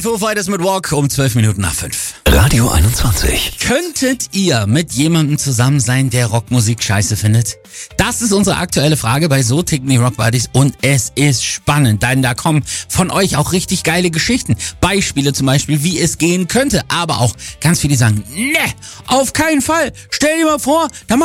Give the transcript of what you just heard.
Foo Fighters mit Walk um 12 Minuten nach 5. Radio 21. Könntet ihr mit jemandem zusammen sein, der Rockmusik scheiße findet? Das ist unsere aktuelle Frage bei So ticken die Rock Buddies und es ist spannend, denn da kommen von euch auch richtig geile Geschichten. Beispiele zum Beispiel, wie es gehen könnte, aber auch ganz viele sagen, ne, auf keinen Fall. Stell dir mal vor, da